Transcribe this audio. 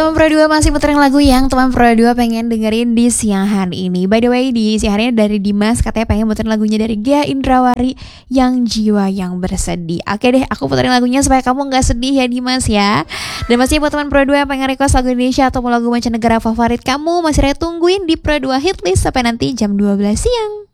Teman Pro 2 masih puterin lagu yang teman Pro 2 pengen dengerin di siang hari ini. By the way, di siang hari ini dari Dimas katanya pengen puterin lagunya dari Gia Indrawari yang Jiwa Yang Bersedih. Oke deh, aku puterin lagunya supaya kamu gak sedih ya Dimas ya. Dan masih buat teman Pro 2 yang pengen request lagu Indonesia atau lagu mancanegara favorit kamu, masih saya tungguin di Pro 2 Hitlist sampai nanti jam 12 siang.